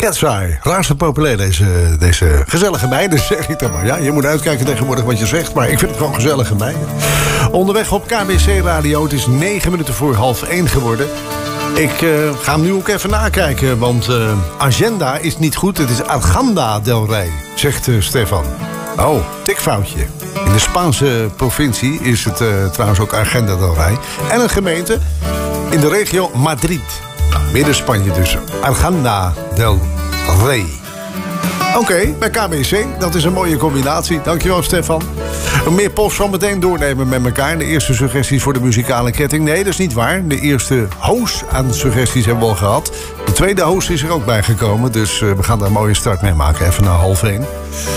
Cat's Eye, razend populair deze gezellige meiden, zeg ik dan maar. Ja, je moet uitkijken tegenwoordig wat je zegt, maar ik vind het gewoon gezellige meiden. Onderweg op KBC Radio, het is 9 minuten voor 12:30 geworden. Ik ga hem nu ook even nakijken, want agenda is niet goed. Het is Agenda del Rey, zegt Stefan. Oh, tikfoutje. In de Spaanse provincie is het trouwens ook Agenda del Rey. En een gemeente in de regio Madrid. Midden Spanje dus. Agenda del Rey. Oké, bij KBC, dat is een mooie combinatie. Dankjewel, Stefan. Meer post van meteen doornemen met elkaar. De eerste suggesties voor de muzikale ketting. Nee, dat is niet waar. De eerste host aan suggesties hebben we al gehad. De tweede host is er ook bijgekomen. Dus we gaan daar een mooie start mee maken. Even na 12:30.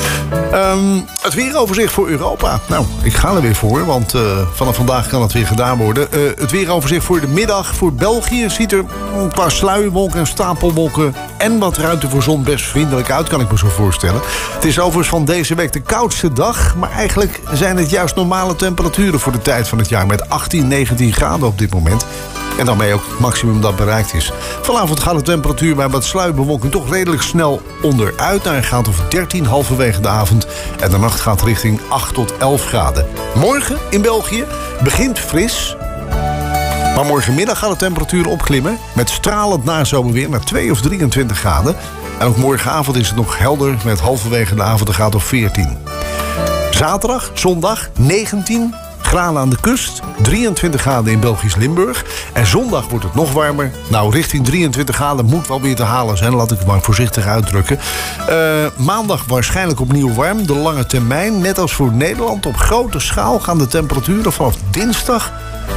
Het weeroverzicht voor Europa. Nou, ik ga er weer voor, want vanaf vandaag kan het weer gedaan worden. Het weeroverzicht voor de middag voor België ziet er qua sluierwolken en stapelwolken en wat ruimte voor zon best vriendelijk uit, kan ik me zo voorstellen. Het is overigens van deze week de koudste dag, maar eigenlijk zijn het juist normale temperaturen voor de tijd van het jaar met 18, 19 graden op dit moment. En daarmee ook het maximum dat bereikt is. Vanavond gaat de temperatuur bij wat sluierbewolking toch redelijk snel onderuit naar een graad of 13 halverwege de avond. En de nacht gaat richting 8 tot 11 graden. Morgen in België begint fris. Maar morgenmiddag gaat de temperatuur opklimmen met stralend nazomerweer naar 2 of 23 graden. En ook morgenavond is het nog helder met halverwege de avond een graad of 14. Zaterdag, zondag 19 graden aan de kust, 23 graden in Belgisch Limburg. En zondag wordt het nog warmer. Nou, richting 23 graden moet wel weer te halen zijn. Laat ik het maar voorzichtig uitdrukken. Maandag waarschijnlijk opnieuw warm. De lange termijn, net als voor Nederland. Op grote schaal gaan de temperaturen vanaf dinsdag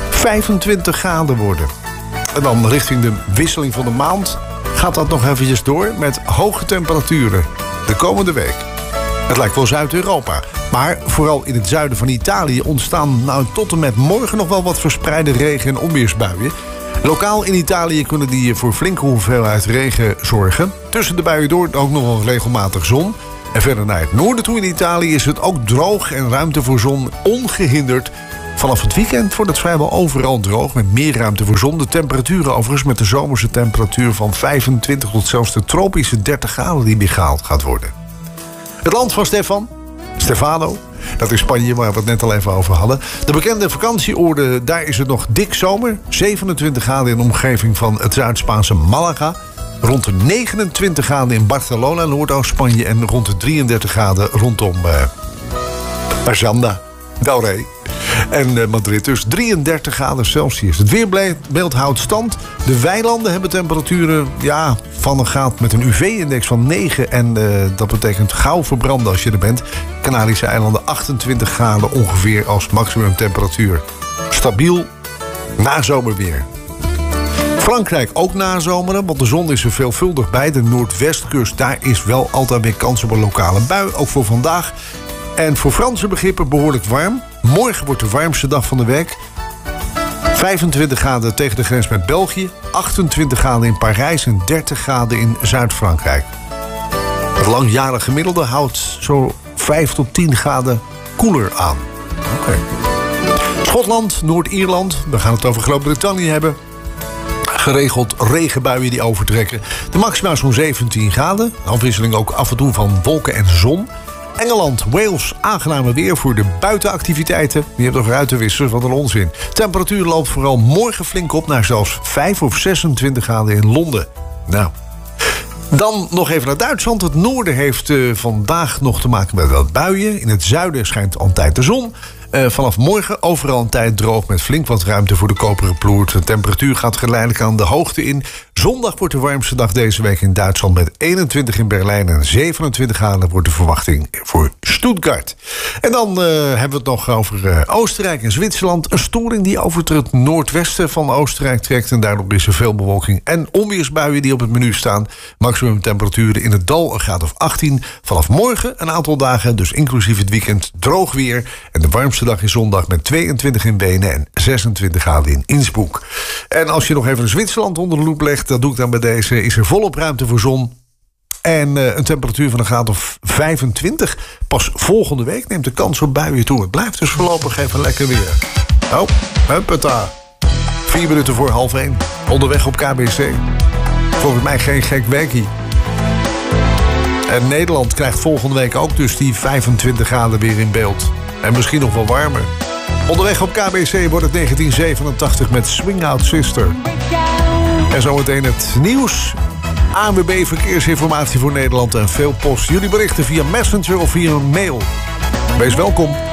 25 graden worden. En dan richting de wisseling van de maand gaat dat nog eventjes door met hoge temperaturen de komende week. Het lijkt wel Zuid-Europa. Maar vooral in het zuiden van Italië ontstaan tot en met morgen nog wel wat verspreide regen- en onweersbuien. Lokaal in Italië kunnen die voor flinke hoeveelheid regen zorgen. Tussen de buien door ook nog wel regelmatig zon. En verder naar het noorden toe in Italië is het ook droog en ruimte voor zon ongehinderd. Vanaf het weekend wordt het vrijwel overal droog met meer ruimte voor zon. De temperaturen overigens met de zomerse temperatuur van 25 tot zelfs de tropische 30 graden die behaald gaat worden. Het land van Stefano, dat is Spanje waar we het net al even over hadden. De bekende vakantieoorden, daar is het nog dik zomer. 27 graden in de omgeving van het Zuid-Spaanse Malaga. Rond de 29 graden in Barcelona, Noordoost-Spanje. En rond de 33 graden rondom Agenda del Rey en Madrid. Dus 33 graden Celsius. Het weerbeeld houdt stand. De weilanden hebben temperaturen van een graad met een UV-index van 9. En dat betekent gauw verbranden als je er bent. Canarische eilanden 28 graden ongeveer als maximumtemperatuur. Stabiel nazomerweer. Frankrijk ook nazomeren, want de zon is er veelvuldig bij. De noordwestkust, daar is wel altijd weer kans op een lokale bui. Ook voor vandaag. En voor Franse begrippen behoorlijk warm. Morgen wordt de warmste dag van de week. 25 graden tegen de grens met België. 28 graden in Parijs en 30 graden in Zuid-Frankrijk. Het langjarige gemiddelde houdt zo 5 tot 10 graden koeler aan. Okay. Schotland, Noord-Ierland. We gaan het over Groot-Brittannië hebben. Geregeld regenbuien die overtrekken. De maxima is zo'n 17 graden. Afwisseling ook af en toe van wolken en zon. Engeland, Wales, aangename weer voor de buitenactiviteiten. Je hebt nog eruit te wisselen, wat een onzin. Temperatuur loopt vooral morgen flink op naar zelfs 5 of 26 graden in Londen. Nou, dan nog even naar Duitsland. Het noorden heeft vandaag nog te maken met wat buien. In het zuiden schijnt altijd de zon. Vanaf morgen overal een tijd droog met flink wat ruimte voor de koperen ploert. De temperatuur gaat geleidelijk aan de hoogte in. Zondag wordt de warmste dag deze week in Duitsland met 21 in Berlijn en 27 graden wordt de verwachting voor Stuttgart. En dan hebben we het nog over Oostenrijk en Zwitserland. Een storing die over het noordwesten van Oostenrijk trekt en daardoor is er veel bewolking en onweersbuien die op het menu staan. Maximum temperaturen in het dal een graad of 18. Vanaf morgen een aantal dagen, dus inclusief het weekend, droog weer. En de warmste dag is zondag met 22 in Wenen en 26 graden in Innsbruck. En als je nog even Zwitserland onder de loep legt, dat doe ik dan bij deze, is er volop ruimte voor zon. En een temperatuur van een graad of 25. Pas volgende week neemt de kans op buien toe. Het blijft dus voorlopig even lekker weer. Oh, huppata. 4 minuten voor 12:30. Onderweg op KBC. Volgens mij geen gek werkie. En Nederland krijgt volgende week ook dus die 25 graden weer in beeld. En misschien nog wel warmer. Onderweg op KBC wordt het 1987 met Swing Out Sister. En zometeen het nieuws. ANWB Verkeersinformatie voor Nederland en veel post. Jullie berichten via Messenger of via een mail. Wees welkom.